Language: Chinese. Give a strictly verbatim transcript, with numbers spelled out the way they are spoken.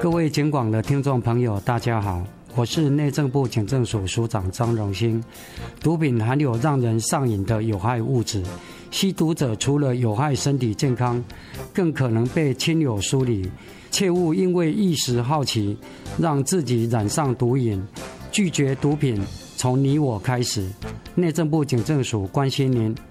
各位警广的听众朋友大家好，我是内政部警政署署长张荣兴。毒品含有让人上瘾的有害物质，吸毒者除了有害身体健康，更可能被亲友疏离，切勿因为一时好奇让自己染上毒瘾。拒绝毒品从你我开始，内政部警政署关心您。